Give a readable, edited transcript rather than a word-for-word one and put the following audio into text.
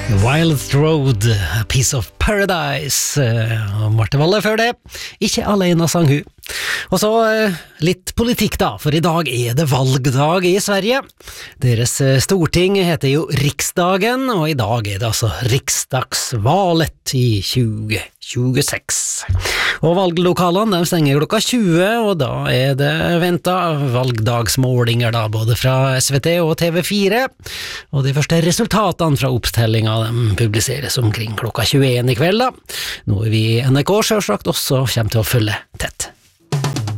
Wild Road, A Piece of Paradise, og Marte Walle før det. Ikke alene sang hun. Og så litt politikk da, for i dag er det valgdag i Sverige. Deres storting heter jo Riksdagen, og i dag er det altså riksdagsvalet i 2026. Og valglokalene de stenger klokka 20, og da er det ventet valgdagsmålinger da, både fra SVT og TV4, og de første resultatene fra oppstellingen de publiseres omkring klokka 21 i kveld da. Noe vi i NRK selvsagt også kommer til å følge tett.